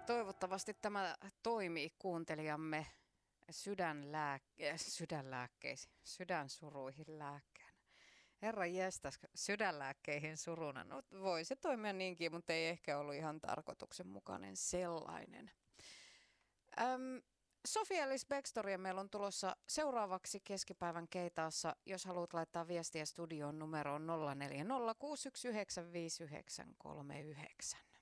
Toivottavasti tämä toimii kuuntelijamme sydänsuruihin lääkkeenä. Herra jestas, sydänlääkkeihin suruna. No, voi se toimia niinkin, mutta ei ehkä ollut ihan tarkoituksenmukainen sellainen. Sofia-Lis Bäckström meillä on tulossa seuraavaksi keskipäivän keitaassa. Jos haluat laittaa viestiä studioon numeroon 0406195939.